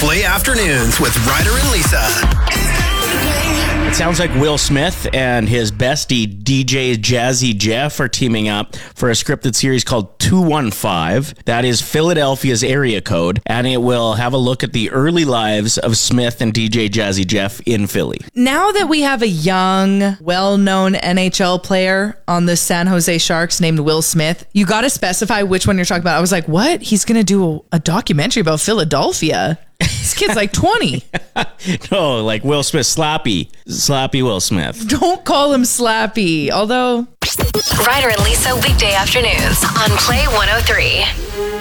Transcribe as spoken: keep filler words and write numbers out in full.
Play Afternoons with Ryder and Lisa. It sounds like Will Smith and his bestie D J Jazzy Jeff are teaming up for a scripted series called two one five. That is Philadelphia's area code, and it will have a look at the early lives of Smith and D J Jazzy Jeff in Philly. Now that we have a young, well-known N H L player on the San Jose Sharks named Will Smith, you got to specify which one you're talking about. I was like, what? He's going to do a, a documentary about Philadelphia? This kid's like twenty. No, like Will Smith, Slappy. Slappy Will Smith. Don't call him Slappy, although... Ryder and Lisa weekday afternoons on Play one oh three.